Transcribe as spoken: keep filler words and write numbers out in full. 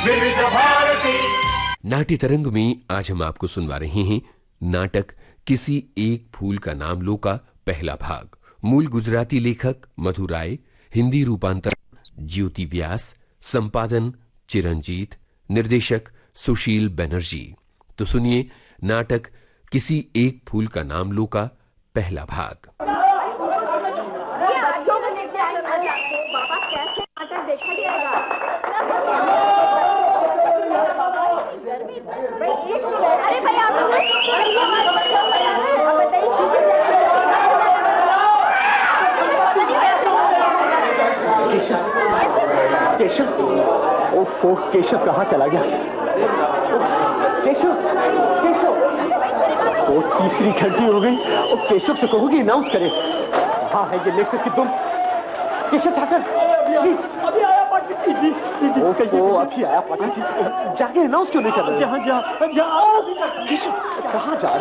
विविध भारती। नाट्य तरंग में आज हम आपको सुनवा रहे हैं नाटक किसी एक फूल का नाम लो का पहला भाग। मूल गुजराती लेखक मधु राय, हिंदी रूपांतरण ज्योति व्यास, संपादन चिरंजीत, निर्देशक सुशील बनर्जी। तो सुनिए नाटक किसी एक फूल का नाम लो का पहला भाग। अरे भाई आप लोग केशव, केशव, ओफो, केशव कहाँ चला गया? केशव, केशव, तो तीसरी घंटी हो गई और केशव से कहोगे अनाउंस करे। हाँ है ये लेखक की तुम केशव ठाकर, प्लीज। अभी आया पाठक जी। ओफो, अभी आया पाठक जी। जाके अनाउंस क्यों नहीं कर रहे? जहाँ जहाँ जहाँ केशव कहाँ जा रहे?